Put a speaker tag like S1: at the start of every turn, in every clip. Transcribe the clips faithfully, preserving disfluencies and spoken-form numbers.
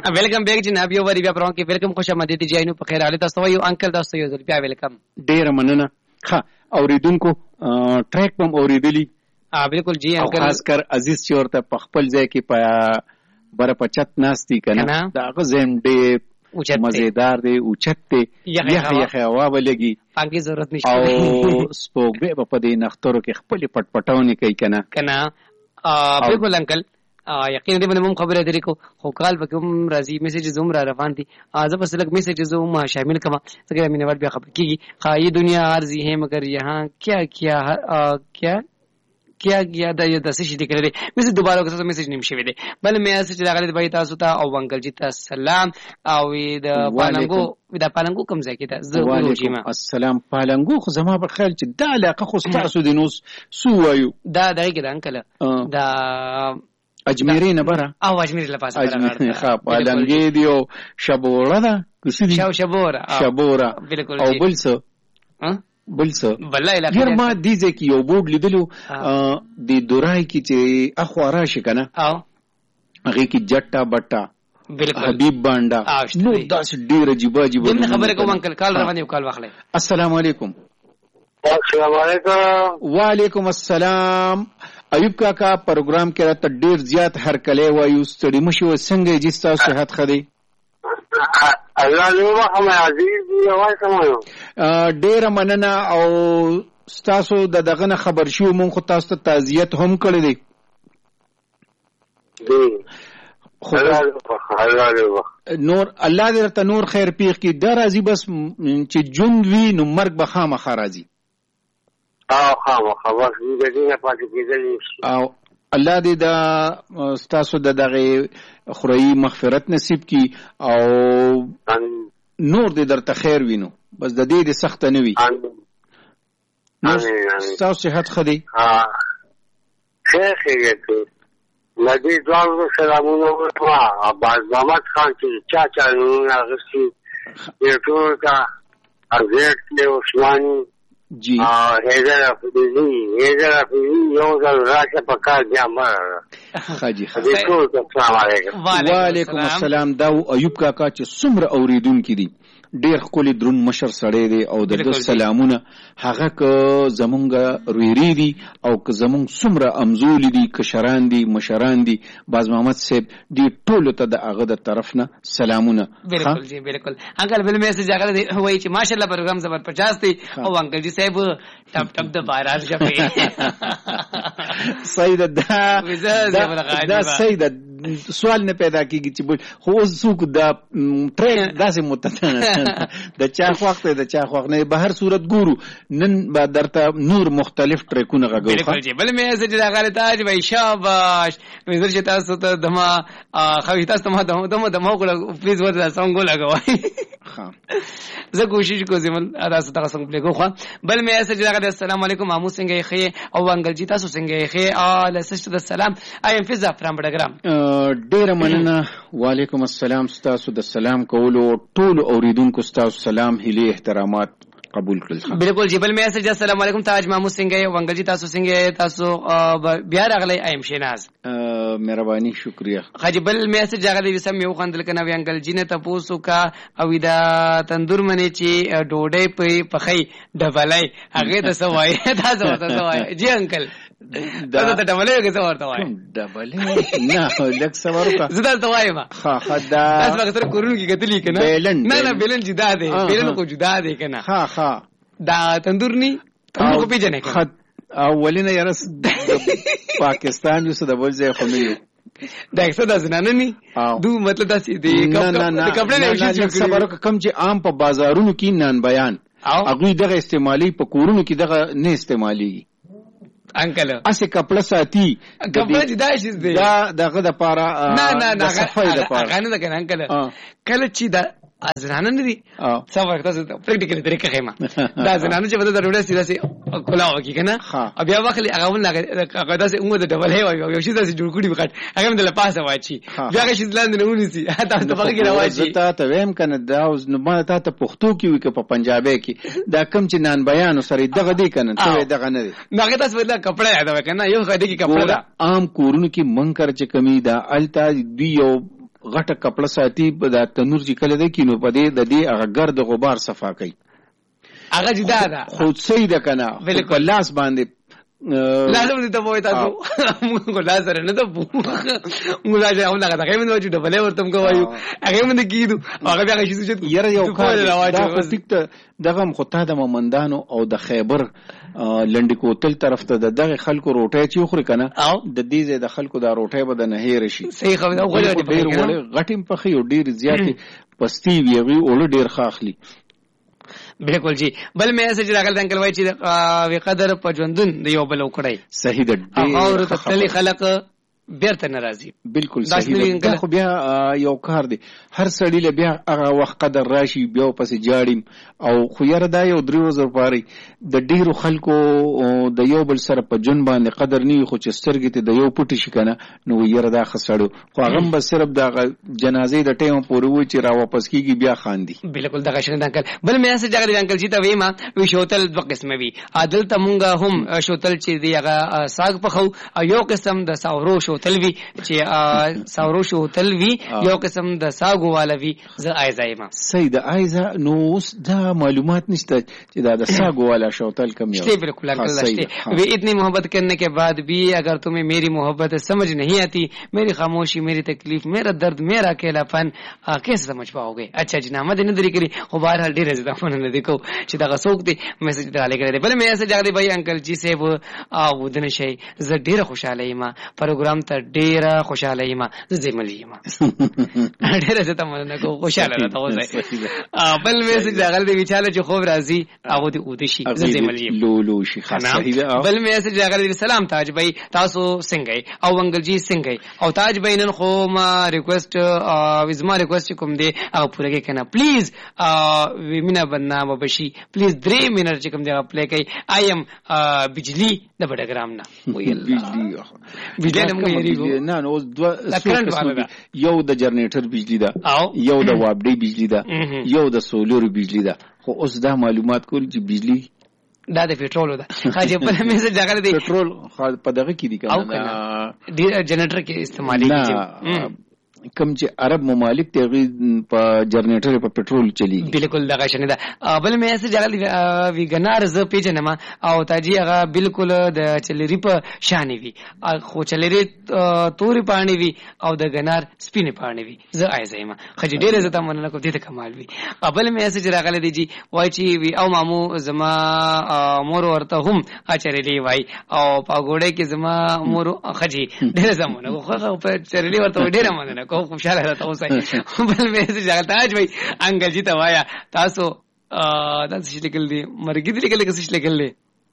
S1: ویلکم بیک جناب یو وری بیا پرون کې ویلکم خوش آمدید جی نو په خیر حالت تاسو یو انکل تاسو یو ځل بیا ویلکم
S2: ډیر مننه. ها اوریدونکو ټریک پم اوریدلی
S1: ها بالکل جی انکل
S2: خاص کر عزیز چې ورته په خپل ځای کې په بر پچت ناشتي کنه دا غزم ډیر مزیدار دی اوچت دی یخ یخ هوا ولګي
S1: پاګي ضرورت نشته
S2: او سپوږ به په دې نخترو کې خپل پټ پټاونی کوي کنه
S1: کنه بالکل انکل یقینا دې باندې مم خبره درې کو خو کال به کوم راځي میسج زوم را روان دي از په سلک میسج زوم شامل کما څنګه مینه ور بیا خبر کیږي خا یہ دنیا عارضی ہے مگر یہاں کیا کیا کیا کیا کیا دا یو د څه شي کړی مې دوباره کوم میسج نیم شوی دی بل مې اسې چې راغلی بای تاسو ته او انکل جی تاسو سلام او د پالنګو د پالنګو کوم ځای کې ده زه
S2: وعلیکم السلام پالنګو خو زما په خیال چې دا علاقه خو تاسو د نوس سو وایو
S1: دا دغه کې ده انکل دا
S2: اجمیری نه بره
S1: او اجمیری لپاره
S2: اجمیری ښه پالنګي دی او شبوره ده کسي دي
S1: شاو شبوره
S2: شبوره او بل څه
S1: ها
S2: بل څه
S1: بلای لا
S2: هر ما دي چې یو بورډ لیدلو د دورای کی چې اخو راشي کنه
S1: او
S2: هغه کی جټا بټا
S1: بالکل
S2: حبیب بانډا نو داس ډیر عجیب عجیب
S1: دغه خبره کوم انکل کال روان یو کال واخلې.
S2: السلام علیکم.
S3: السلام علیکم.
S2: وعلیکم السلام. ایوب کاکا پروګرام کې راته ډیر زیات هر کله وایو ستړي مشو څنګه جستا صحت خدي
S3: الله دې وخت عزیز دی وای سمو
S2: ډیر مننه او تاسو د دغه نه خبر شو مونږ خو تاسو ته تعزیت هم کړی دی
S3: خو الله دې
S2: نور الله دې ته نور خیر پیښ کی در راځي بس چې جون وی نو مرګ به خامخا راځي
S3: او خامخا خبر دې دې نه پاتې کېدلی
S2: او الله دې دا تاسو د دغه خوري مغفرت نصیب کی او نور دې درته خیر وینو بس د دې د سخت نه وي تاسو صحت خدي
S3: ها شیخ یې ندی دوالو سلامونه ورکړه عباس محمد خان چې چا چا نومونه اخیستي یو ټول ته ازیټ دی عثماني
S2: جی
S3: حیدر افریدی حیدر افریدی یو ځل راشه په کار بیا مړه
S2: خاجي
S3: السلام علیکم.
S2: وعلیکم السلام. دا ایوب کاکا چې څومره اوریدونکي دي ډیر خولي درون مشر سړی دی او د سلامونه هغه که زمونږ رويري دي او که زمونږ څومره امزول دي کشران دي مشران دي باز محمد صاحب دی ټول ته د هغه د طرف نه سلامونه.
S1: بالکل جی بالکل انکل بل میسج هغه دی وای چې ماشاءالله پروګرام زبر پچاس دی او انکل جی صاحب ټپ ټپ د بایراج شپه
S2: سید دا دا سید سوال نه پیدا کیږي چې خو څوک دا ټریک داسې متتنه د چا وخت د چا وخت نه به هر صورت ګورو نن به درته نور مختلف ټریکونه غوښه.
S1: بالکل جی بل مې اسې دا غلط تاج وای شاباش مې زر چې تاسو ته دما خو تاسو ته دما دما دما کوله پلیز ورته څنګه لګوي ها زه کوشش کوم تاسو ته څنګه پلی کوم بل مې اسې دا غلط السلام علیکم مامو څنګه یې او انګل جی تاسو څنګه یې ال سست السلام اي ام فزا فرام بډګرام
S2: ډیر مننه. وعلیکم السلام. تاسو د سلام کولو ټول اوریدونکو تاسو سلام هلي احترامات قبول کړل.
S1: بالکل جی بل میسج السلام علیکم تاج مامو څنګه یو انګل جی تاسو څنګه تاسو بیا راغلی ایم شیناز
S2: مهرباني شکریا.
S1: خاجي بل میسج راغلی وسم یو خندل کنه وی انګل جی نه تاسو کا او دا تندور منی چې ډوډۍ په پخای ډبلای هغه د سوای تاسو ته سوای جی انکل دا ته ډبلای کې څه ورته وای
S2: ډبلای نه لک سوار کا
S1: زدا ته وای ما
S2: ها خدا
S1: تاسو هغه سره کورون کې کتلی کنه نه نه بیلن جدا دی بیلن کو جدا دی کنه
S2: ها ها
S1: دا تندور ني تندور کو پیژنې
S2: کنه اولینه یارس پاکستان یو څه د بل ځای خو نه
S1: دا څه د زنانه ني دو مطلب دا چې دی کپڑے نه شي
S2: صبر کم چې عام په بازارونو کې نن بیان هغه دغه استعمالي په کورونو کې دغه نه استعمالي
S1: انکل
S2: اسه کپڑا ساتي
S1: کپڑا جدا شي
S2: دا دغه د پاره
S1: نه نه نه هغه نه ده کنه انکل کله چې دا ازرانه نه دي څو وخت تاسو پریکټیکلی طریقه خېما دا ازرانه چې بده ضرورت سي سي کولا وکی کنه بیا وخت هغه ول هغه داسې عمر د ډبل هي یو شي داسې جوړ کړی وخت هغه هم د لپاسه واچي بیا هغه شي لاندې نه ونی سي تاسو ته پکې راوځي
S2: ته ته ویم کنه دا اوس نو ما ته ته پښتو کې وي که په پنجابي کې دا کم چې نن بیان سره دغه دی کنه ته دغه نه دی
S1: هغه تاسو بدل کپڑا یاد وکنه یو خدای کې کپڑا
S2: عام کورونو کې منکر چې کمی دا التا دی یو غټه کپړه ساتي د تنور چې کله دی کینو په دې د دې هغه ګرد غبار صفا کوي
S1: هغه جدا ده
S2: خود صحیح ده کنه په لاس باندې
S1: لازم دې ته وای تاسو موږ لا سره نه ته موږ لا ځو نه غواړم نو چې ډبلې ورتم کوایو هغه من کیدو هغه بیا شي چې
S2: یره یو کار دا په ټیک دغه مخته د مومندانو او د خیبر لنډی کوتل طرف ته دغه خلکو روټي چې خوري کنه د دې د خلکو دا روټي به نه هېر شي
S1: صحیح خبره او
S2: غړي غټیم په خيو ډیر زیات پستی ویږي او ډیر خاخلی
S1: بالکل جی بل مې اسه چې راغل انکل وای چې وی قدر په ژوندون د یو بل وکړای
S2: صحیح ده
S1: او ته تلی خلق بیرته ناراضي
S2: بالکل صحیح ده خو بیا یو کار دی هر سړی له بیا هغه وخت قدر راشي بیا پسې جاړیم او خو یاره دا یو درې ورځې پاري د ډیرو خلکو د یو بل سره په جون باندې قدر نه خو چې سترګې ته د یو پټي شي کنه نو یاره دا خسړو خو هغه به صرف د جنازې د ټیم پورې و چې را واپس کیږي بیا خاندي
S1: بالکل دغه شنه انکل بل مې اسه جګړه انکل چې ته وېما وی شوتل دوه قسمه وی عادل تمونګه هم شوتل چې دی هغه ساګ پخو او یو قسم د ساورو شوتل وی چې ساورو شوتل وی یو قسم د ساګو والا وی ز ایزا ما
S2: صحیح د ایزا نو دا معلومات نشته چې دا د ساګو والا شوتل کم یو
S1: بالکل انکل لشته وی اتنی محبت کرنے کے بعد بھی اگر تمہیں میری محبت سمجھ نہیں آتی میری خاموشی میری تکلیف میرا درد میرا اکیلا پن کیسے سمجھ پاؤ گے اچھا جناب دې نه درې کړی خو بهر حال ډیر زده فون نه دیکو چې دا غسوک دی میسج ډالې کړی بل مې اسه جاګ دی بھائی انکل جی سے وہ او دنه شي ز ډیر خوشاله یم پروګرام ته ډیر خوشاله یم زملی یم ډیر زه ته مونږ کو خوشاله راته وځي بل میسج جاګ دی وچاله چې خوب راځي او دې او دې شي زملی یم
S2: لولو شي خاصه
S1: بل میسج جاګ دی سلام تاج بھائی تاسو څنګه او انکل جی څنګه او تاج بھائی نن خو ما ریکوست وزما ریکوست کوم دی او پوره کې کنه پلیز ویمینا بننا وبشي پلیز درې منټ چې کوم دی اپلای کوي آی ایم بجلی د بډګرام نه وی الله بجلی نه موږ یریږو
S2: نه نو دوه یو د جنریټر بجلی ده یو د وابډي بجلی ده یو د سولر بجلی ده خو اوس دا معلومات کول چې بجلی
S1: دا د پېټرول ده خاجه په میسج جګړه دی
S2: پېټرول په دغه کې دي کنه
S1: د جنریټر کې استعمالي کیږي
S2: کم چې عرب ممالک ته په جنریټر په پېټرول چلی
S1: بالکل دغه شنه ده بل مې اسه جلال ویګنار ز پیجنم او تاجی هغه بالکل د چلری په شانې وی خو چلری توري پانی وی او د ګنار سپینې پانی وی ز ایزایما خج ډیره زته مننه کو دې ته کمال وی بل مې اسه جراغله دی جی وای چی وی او مامو زما مور ورته هم اچرلی وای او پاګوړې کې زما مور خجی ډیره زمونه خو په چرلی ورته ډیره مننه کو خوشاله راته اوسه بل مې ځه تاج وای انګل جی ته وایا تاسو تاسو چې لیکل دي مرګي دي لیکل کې څه لیکل دي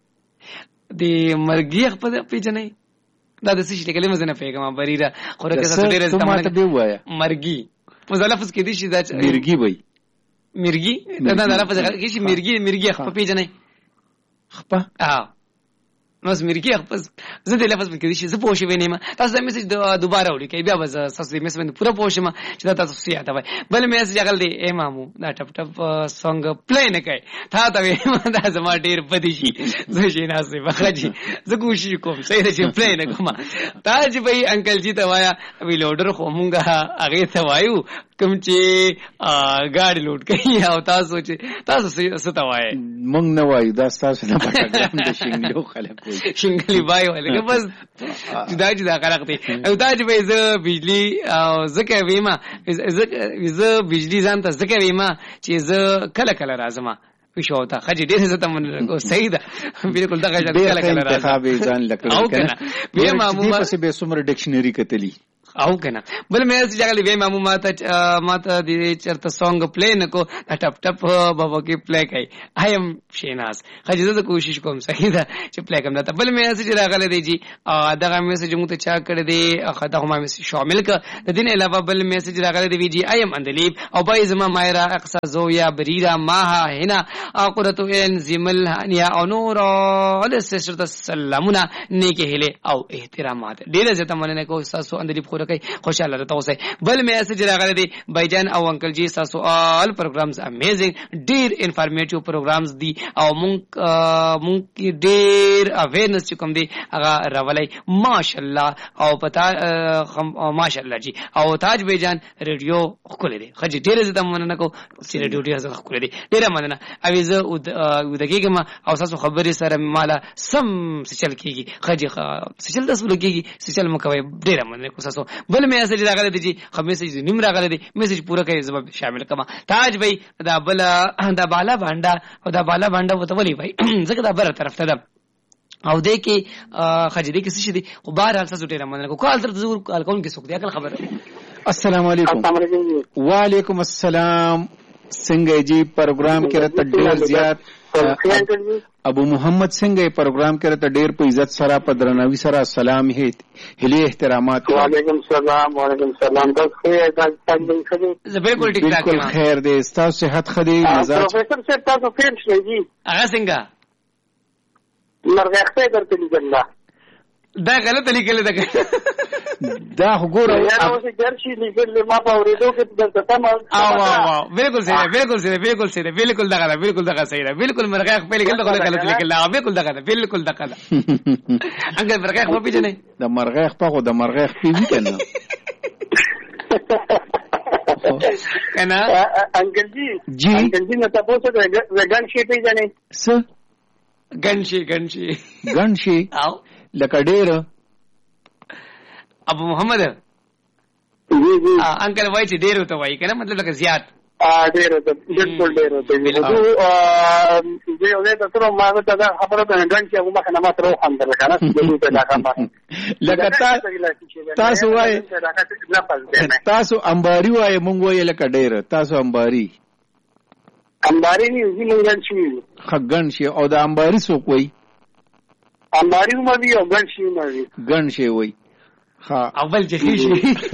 S1: د مرګي خپل پیژنې دا د څه لیکل مې نه پیغام بریره خو راکه څه ډېر
S2: زما ته به وایا
S1: مرګي په لفظ کې دي چې دا
S2: مرګي وای
S1: مرګي دا دا لفظ کې چې مرګي مرګي خپل پیژنې
S2: خپل
S1: اه نو زمرګي خپل زه د لفظ کې شي زه پوښې وینم تاسو د میسج دوباره وړي کې بیا به تاسو د میسج پورا پوښم چې دا تاسو سیاته وای بل میسج غل دی امامو دا ټپ ټپ سونګ پلی نه کوي تا ته دا زما ډیر بدی شي زه شي ناسې بخجی زه کوشش کوم صحیح ده چې پلی نه کوم تاج بھائی انکل جی ته وایا وی لوډر خو مونږه هغه ته وایو کوم چې ګاډي لوډ کوي او تاسو چې تاسو څه ته وایي
S2: مونږ نه وایو دا تاسو نه پټه د شینګلو خلک
S1: شنګلی بای ولګه بس جدا جدا خلق دي او دا چې به زه بجلی او زکه ویما زه بجلی ځان ته زکه ویما چې زه کله کله راځم پښو ته خجی ډېر زه ته من صحیح ده بالکل دغه کله کله راځم
S2: انتخاب ځان لکه
S1: او کنه به معموله
S2: په به سمره ډکشنری کتلی
S1: او کنه بل مې چې جګړې به مامو ماته ماته د چرته سونګ پلی نه کو ټپ ټپ بابا کې پلی کوي ایم شیناز خجه زه کوشش کوم صحیح ده چې پلی کوم ته بل مې چې راغله دی جی دغه مې چې موږ ته چا کړی دی خدای هم مې شامل ک د دین علاوه بل مې چې راغله دی جی ایم اندلیب او بای زما مایرا اقصا زویا بریرا ماها هنا قرتو ان زمل هنیا او نور ول سسر سلامونه نیکه هله او احترامات ډیر زه ته مننه کو تاسو اندلیب پوره کوي خوشاله راته اوسئ. بل میسج راغلی دی بایجان او انکل جی تاسو آل پروګرامز امیزنګ ډیر انفارمیټیو پروګرامز دي او مونږ مونږ ډیر اویرنس چې کوم دی هغه راولای ماشاءالله او پتا ماشاءالله جی او تاج بایجان ریډیو خولې دی خجی ډیر زه مننه کوم چې ریډیو ډیر زه خولې دی ډیر مننه او زه ودګیګم او تاسو خبرې سره مالا سم سچل کیږي خجی سچل تاسو لګیږي سچل مکوي ډیر مننه کو تاسو. بل میسج راغلی دی جی خمیسه نیم راغلی دی میسج پوره کوي زما شامل کما تاج بھائی دا بل دا بالا باندې او دا بالا باندې وته ولي بھائی زګه دا بر طرف ته ده او دې کې خجدي کې څه دي خو بهر حال څه ډیره مننه کو کال تر زور کال کوم کې څوک دی عقل خبره.
S2: السلام علیکم. وعلیکم السلام. څنګه جی پروګرام کې راته ډیر زیات ابو محمد څنګه پروګرام کې راته ډیر په عزت سره په درناوي سره سلام هي هلي احترامات.
S3: وعلیکم السلام. وعلیکم السلام. تاسو ښه یاست؟
S1: زه بالکل ټیک ټاک یم.
S2: خیر دی. تاسو صحت خدي مزاج
S3: پروفیسور صاحب تاسو فیل شئ جی
S1: هغه څنګه
S3: مرغخته درته لیکل
S1: دا غلط لیکل ده
S2: دا وګوره
S3: یا اوسه ګرشي لیکل ما په اورېدو کې درته تم
S1: او واو بالکل صحیح بالکل صحیح بالکل صحیح بالکل دغه بالکل دغه صحیح ده بالکل مرغخ په لیکل دغه غلط لیکل لا بالکل دغه بالکل دغه انګل مرغخ په پیژنې
S2: د مرغخ په خو د مرغخ پیږي کنه
S1: کنه
S3: انګل جی
S2: جی
S3: انګل جی نو تاسو ته وګان شي پیژنې
S2: س
S1: ګنشي ګنشي
S2: ګنشي
S1: او
S2: لکه ډیر
S1: ابو محمد
S3: جی جی
S1: انکل وای چې ډیر وته وای کنه مطلب لکه زیات
S3: ا ډیر وته بالکل ډیر وته نو ا دې یو دې تاسو ما ته دا خبره ده ګنشي هغه مخه نه ماتره هم درکنه دې ته دا کومه
S2: لکه تاسو وای تاسو امباري وای مونږ وای لکه ډیر تاسو امباري
S3: امباري نه زی مونږ شي
S2: خګن شي او د امباري څوک وای
S3: امباري مو دی او ګن شي مو دی
S2: ګن شي وای ها
S1: اول جهي شي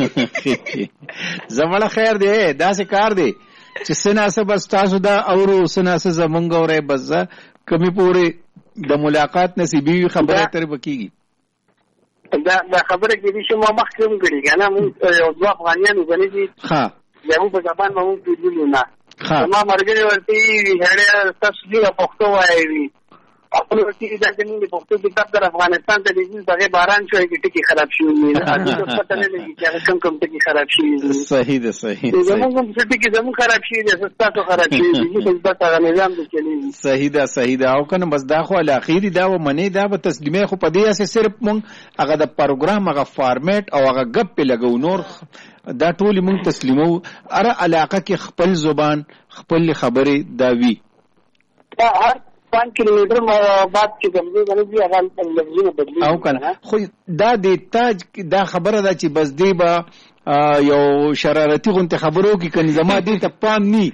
S2: زمړه خیر دی دا څه کار دی چې سناسه بس تاسو دا اورو سناسه زمونږ اورې بس کمی پورې د ملاقات نصیبي خبره تر بکیږي
S3: دا دا خبره کې دي چې ما مخکې کړی کنه مونږ یو ځواب افغانانو غني دي
S2: ها
S3: یو په ځبان مونږ پیډلو نه
S2: ها
S3: ما مرګري ورته هړې تاسو دې پښتو وایي خپل ورته دا چې موږ پښتو کتاب در افغانستان ته دې دغه باران شوی کې ټکی خراب شوی نه اته پته نه لګي چې کوم کوم ټکی خراب شوی
S2: صحیح ده صحیح
S3: زموږ کوم ټکی زموږ خراب شوی دي تاسو خراب شوی دي چې په نظام کې چلی
S2: صحیح ده صحیح ده او کنه بس دا خو الاخیری دا و منی دا به تسلیمه خو په دې اساس صرف مونږ هغه د پروګرام هغه فارمیټ او هغه غب په لګو نور دا ټول مونږ تسلیمو اره علاقه کې خپل زبان خپل خبره دا وی
S3: هر پانچ کیلومتر بعد چې کومه غلطي هغه لفظونه بدلی
S2: او کنه خو دا د تاج دا خبره ده چې بس دی با یو شرارتي غونته خبرو کې کني زما دې ته پام ني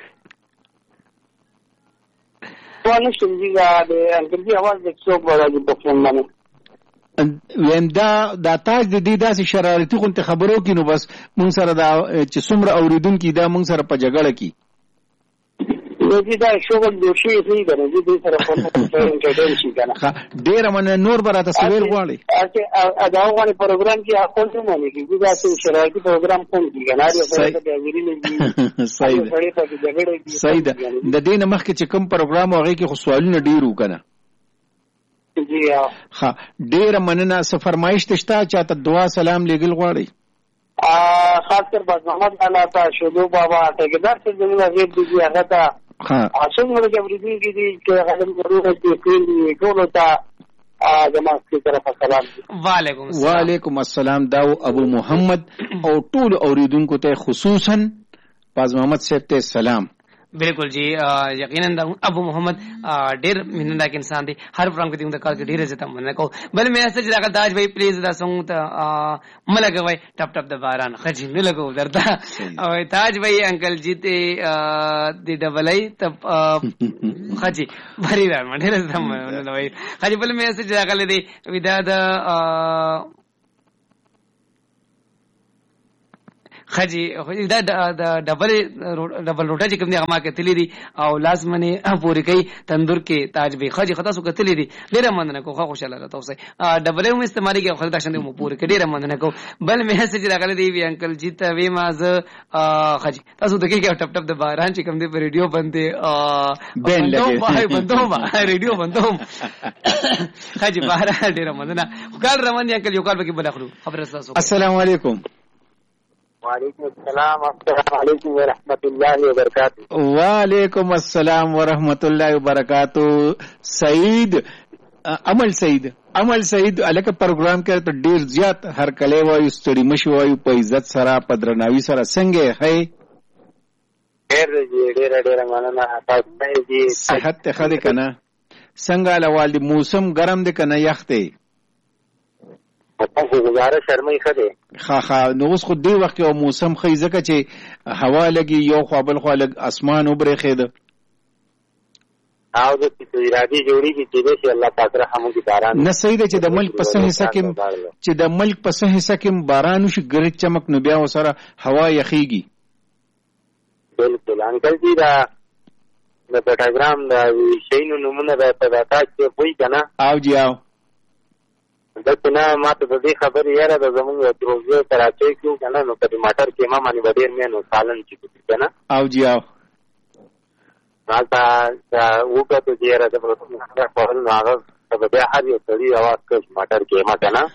S3: پوه شمږي دا د انګریزي اواز د څوک راځي په فون باندې
S2: ویم دا دا تاج د دې داسې شرارتي غونته خبرو کې نو بس مونږ سره دا چې څومره اوریدونکو دا مونږ سره په جګړه کې
S3: نو دې دا شغل دوشي هي کنه دې سره په انټرټین شي کنه
S2: ډیر من نور براته سویر غواړي
S3: اته دا غواړي پروګرام کې اخون ته مونږ کې دا څه شرایطي پروګرام کوم کې کنه اړ سره د ویری نه
S2: صحیح صحیح ده د دې نه مخکې چې کوم پروګرام هغه کې خو سوالونه ډیر وکنه
S3: جی
S2: ها ډیر مننه څه فرمایش تشتا چاته دعا سلام لګل غواړي
S3: ا خاص کر باز محمد الله تا شودو بابا ټیکدار څه زموږ غیب دي هغه تا ها اصل موږ کې ورېدل کې دي چې غلم ضرورت دي کلی ټول تا جماعت کی طرف سلام
S1: وعلیکم السلام
S2: وعلیکم السلام دا ابو محمد او ټول اوریدونکو ته خصوصا باز محمد صاحب ته سلام
S1: بالکل جی یقینا ابو محمد ډیر مینناک انسان دی هر پروګرام کې دغه کار کې ډیر عزت مننه کو بل میسج راغی تاج بھائی پلیز دا سونګ ته ملګوي ټپ ټپ د باران خجی نه لګو درته او تاج بھائی انکل جی ته د ډبلای ته خجی بری را منډه زم نو وای خجی بل میسج راغلی دی ودا د خجی دا د ډبل ډبل روټه چې کوم دی هغه کتلی دي او لازمنه پوری کوي تندور کې تاج به خجی خطا سو کتلی دي ډیره مننه کو خو خوشاله راته اوسه ډبل هم استعمالي کې خو دا شنه مو پوری کې ډیره مننه کو بل مې هڅه چې راغلی دی وی انکل جی ته وی ماز خجی تاسو دغه کې ټپ ټپ د باران چې کوم دی په ریډیو باندې
S2: بین لګي
S1: بندوم ریډیو بندوم خجی بهر ډیره مننه وکړ روان انکل یو کال به بل اخلو خبر تاسو
S2: السلام علیکم.
S3: وعلیکم السلام السلام علیکم ورحمۃ اللہ وبرکاتہ.
S2: وعلیکم السلام ورحمۃ اللہ وبرکاتہ. سعید عمل سعید عمل سعید الکه پروګرام کې ته ډیر زیات هر کله وایو ستړي مشي وایو په عزت سره په درناوي سره څنګه هي
S3: ډیر ډیر ډیر مننه تاسو ته
S2: صحت ته خدای کنه څنګه لوالدي موسم ګرم دی کنه یخ دی
S3: تاسو گزاره شرمای خده
S2: خا خا نو اوس خو دی وخت او موسم خې زکه چې هوا لګي یو خو بل خو لګ اسمان وبره خېده
S3: او د ارادي جوړی کی چې الله پاک رحم کی باران
S2: نه صحیح دی چې د ملک په څه حصہ کې چې د ملک په څه حصہ کې باران وشي ګرځ چمک نو بیا وسره هوا یخیږي.
S3: بالکل انکل جی دا د پټاګرام دا شینو نمونه د پداتا چې وای کنه
S2: او جی او
S3: دته نه ماته د دې خبرې یاره د زمونږ پروژه تراچې کیو کنه نو په ټماټر کې ما باندې ډېر مې نو سالن چې کنه
S2: او جی او
S3: راځه دا وګورئ چې یاره د پروژه په اړه نو هغه په بیا هر یو سړي اواز کوي ټماټر کې ما کنه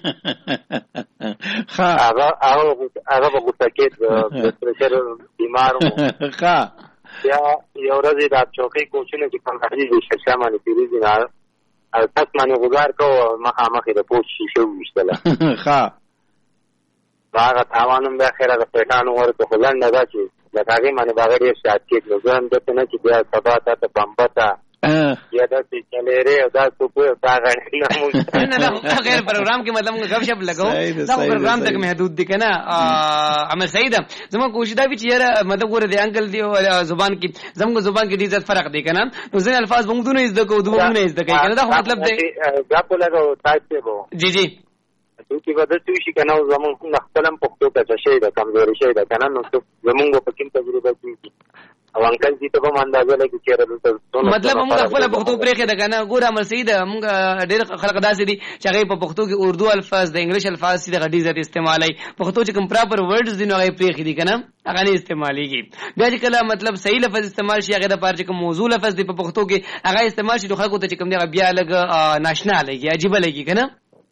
S2: ها
S3: هغه هغه هغه په ګوتکې د پرشر بیمار وو
S2: ها
S3: یا یو ورځ دا چوکۍ کوچنه چې کوم حدیث ششه باندې پیریږي نه او تاسو باندې گزار کو مخه مخه د پوښ شیشو وشتله
S2: ها
S3: هغه تاوانم د اخره د پټانو ورته خلن نه دا چې لکه باندې باغ ډیر شات کې نو ځم دته نه چې بیا سبا ته بمبتا یا دا چې چلېره او دا څه په تا غړي نه مو
S1: نه نه غیر پروګرام کې مطلب غب شپ لګاو دا پروګرام تک محدود دي کنه عمل سعید زمو کوشش دا چې یاره مطلب ګوره دی انکل دی زبان کې زمو زبان کې ډیر فرق دی کنه نو ځین الفاظ موږ دونه زده کو دوه نه زده کوي کنه دا مطلب دی
S3: دا په لګاو تاسو وو
S1: جی جی
S3: تو کې ودا څه شي کنه زمو خپلم پښتو ته شي دا کمزوري شي دا کنه نو زمو په کوم تجربه کې او انکل جی ته په اندازه لګي چې راځي
S1: مطلب موږ خپل پښتو پرې ده کنه ګوره عمل سعید موږ ډېر خلک داسې دي چې هغه په پښتو کې اردو الفاظ د انګلیش الفاظ سي د غډي زیات استعمالي پښتو چې کوم پراپر ورډز دي نو هغه پرې دي کنه هغه نه استعماليږي بیا چې کله مطلب صحیح لفظ استعمال شي هغه د پاره چې کوم موضوع لفظ دی په پښتو کې هغه استعمال شي نو خلکو ته چې کوم دی بیا لګ ناشنا لګي عجیب لګي کنه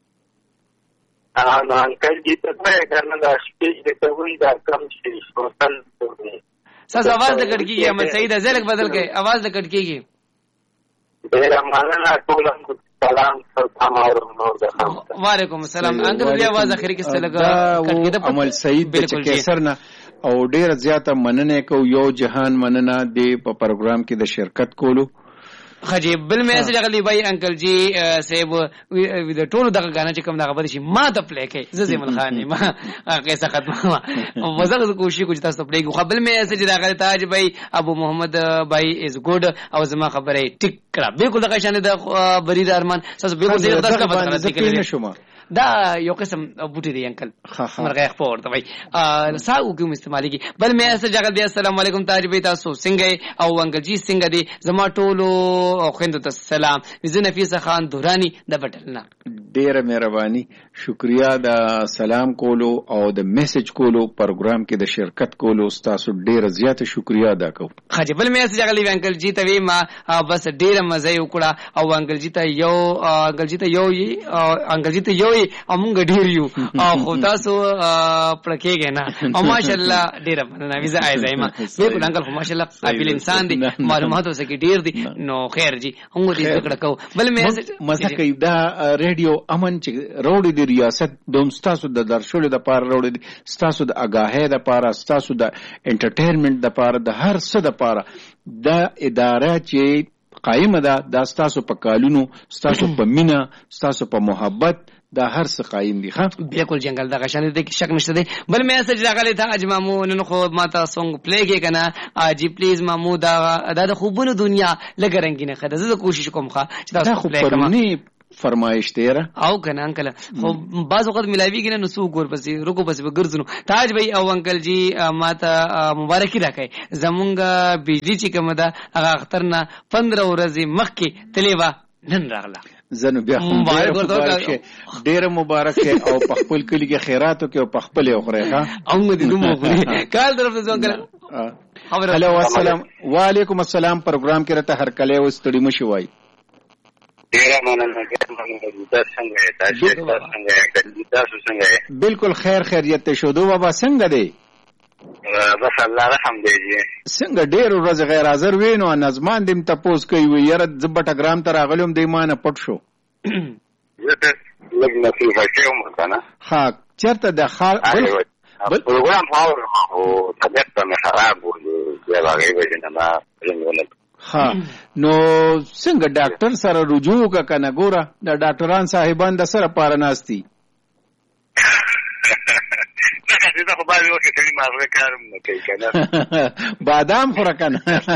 S3: ا نو انکل جی ته کنه دا سپیچ د کوي دا کم شي سوتل
S1: ساس आवाज د کټ کیږي عمل سعید ازلک بدل کې आवाज د کټ کیږي
S3: ډیر مننه ټول سلام سلام او
S1: وعلیکم السلام انکل بیا आवाज اخر کې څه لګا
S2: کټ کې د عمل سعید د کیسر نه او ډیر زیاته مننه کو یو جهان مننه د په پروګرام کې د شرکت کولو
S1: خجی بل مې سره غلی بای انکل جی صاحب د ټولو دغه غاڼه چې کوم دغه بد شي ما ته پلی کې زه زمل خان ما قصه ختمه او وزغه کوشش کوم تاسو پلی کو خپل مې سره دغه تاج بای ابو محمد بای از ګډ او زما خبره ټیک کړه بالکل دغه شان د برید ارمان تاسو بالکل دغه تاسو خبره کوي شوم دا یو قسم بوټي دی انکل مرغه خپور ته وای ساو کوم استعمالي کی بل مې سره جګل دی السلام علیکم تاج بای تاسو څنګه او انکل جی څنګه دی زما ټولو او خويندو ته سلام زه نفیسه خان دورانی د بټلنا
S2: ډیره مهرباني شکریا د سلام کولو او د میسج کولو پروګرام کې د شرکت کولو تاسو ډیره زیاته شکریا ادا کوم
S1: خجبل مې سره جګل انکل جی ته وی ما بس ډیره مزه وکړه او انکل جی ته یو انکل جی ته یو انکل جی ته یو او موږ ډیر یو او خو تاسو پړکېږئ نه او ماشاءالله ډیره مننه ویزه ایزایما بالکل انکل خو ماشاءالله قابل انسان دي معلومات اوسه کې ډیر دي نو خیر جی هم دې ذکر کو بل مې
S2: مزه کوي دا ریډیو امن چې روړي دی ریاست دوم تاسو د درشلو د پاره روړي دي تاسو د اگاهی د پاره تاسو د انټرټینمنت د پاره د هر څه د پاره د اداره چې قائم ده د تاسو په کالونو تاسو په مینا تاسو په محبت دا هر څه قائم دي ها
S1: بالکل جنگل دا غشان دي کې شک نشته دي بل مې اسه راغلی ته اج مامو نن خو ماته سونګ پلی کې کنه اجي پلیز مامو دا د خوبونو دنیا لګرنګینه خدای زه کوشش کوم ښه چې تاسو
S2: خو پرونی فرمایش تیرا
S1: او کنه انکل خو بعض وخت ملاویږي نه نو سو ګور پسې رکو پسې به ګرځنو تاج بھائی او انکل جی ماته مبارکي راکړي زمونږ بجلی چې کومه ده هغه اختر نه پندرہ ورځې مخکې تلې وه نن راغله
S2: زنو بیا مبارک شه ډیر مبارک شه او په خپل کلی کې خیراتو کې او په خپل خوري ها
S1: او مدي دومره خوري کال طرف ته ځو کړه
S2: هلو السلام وعلیکم السلام پروګرام کې راته هر کله وستړي مشي وای
S3: ډیر مننه تاسو څنګه تاسو تاسو څنګه
S2: بالکل خیر خیریت ته شودو بابا څنګه دی
S3: بس الله رحم دی
S2: څنګه ډیر ورځ غیر حاضر وینو نظمان دیم تاسو کوي وی یره زبټه ګرام تر اغلم دی مانه پټ شو
S3: زه لږ نصیحت کوم کنه
S2: ها چرته د خال
S3: بل پروګرام هاور او طبيعت مې خراب و دی هغه وجه نه ما
S2: ها نو څنګه ډاکټر سره رجوع کا کنه ګوره د ډاکټران صاحبان د سره پاره ناشتي
S3: دا خو باندې وکړي چې ما زه کارم نه کوي کنه
S2: بادام خورا کنه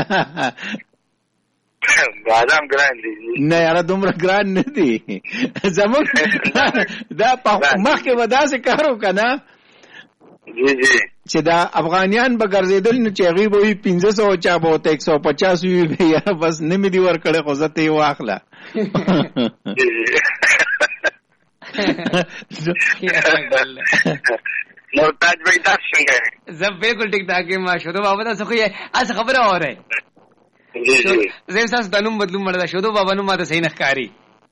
S3: بادام ګران دي
S2: نه یاره دومره ګران نه دي زموږ دا په مخکې وداسې کارو کنه
S3: جی جی
S2: چې دا افغانیان به ګرځېدل نو چې هغوی به وي پنځه سوه چا به ورته ایک سوه پچاس وي یاره بس نه مې دي ورکړی خو زه ته یې واخله
S3: نو تاج بھائی تاسو څنګه
S1: زه بالکل ټیک ټاک یم شودو بابا تاسو خو یې اس خبره اوره
S3: جی جی
S1: زه تاسو د نوم بدلوم مړه شودو بابا نوم ماته صحیح نه ښکاري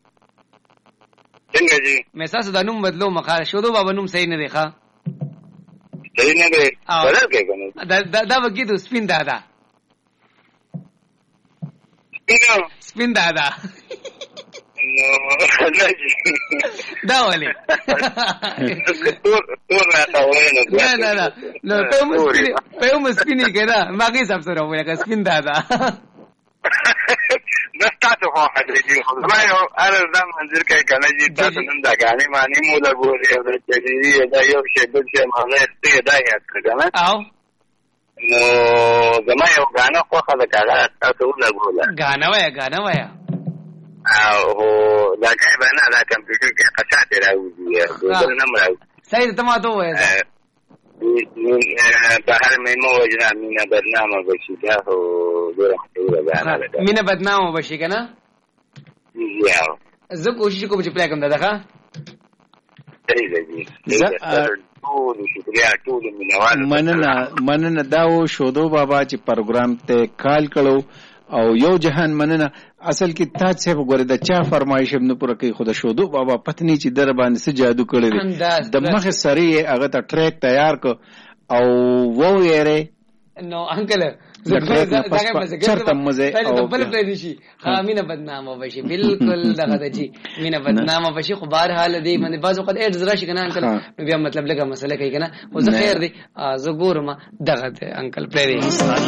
S3: څنګه جی
S1: مې تاسو د نوم بدلو مخه شودو بابا نوم صحیح نه دی ښا
S3: صحیح نه دی بدل کې کنه
S1: دا دا دا وګیدو سپین دادا سپین دادا دا ولې نه نه نه نو په مسپینی په مسپینی کنه ماګي سب سره وایي که سپین دادا
S3: دا تاسو خو حدیث خو ما یو اره دا منځر کې کنه چې تاسو نن دا غاني مانی مولا ګوري دا چې دا یو شی بل شی ما نه ستې دا یاد کړم
S1: او
S3: نو زما یو غانا خو خلک هغه تاسو وګورئ
S1: غانا وای غانا وای
S3: او دا کې باندې دا کمپیوټر کې قطعات راوځي دا نه مراد
S1: صحیح ته ما ته وای
S3: بهر مې مو وجنا مینا برنامه بشي دا هو ډیره
S1: مینا بدنامه بشي کنه
S3: یا
S1: زه کوشش کوم چې پلی کوم دا ښه
S3: صحیح دی ټول شکریا ټول مینوال
S2: مننه مننه دا و شودو بابا چې پروګرام ته کال کړو او یو جهان مننه اصل کې تاج صاحب غوړي د چا فرمایش ابن پوره کوي خود شودو بابا پتنی چې در باندې څه جادو کړی دی د مخ سری هغه ته ټریک تیار کو او وو یې
S1: نو انکل
S2: چرته مزه
S1: او بل پلی دي شي ها مینه بدنامه بشي بالکل دغه دي مینه بدنامه بشي خو بهر حال دی باندې بعض وخت اډز راشي کنه انکل نو بیا مطلب لګه مسله کوي کنه خو زه خیر دی زه ګورم دغه انکل پلی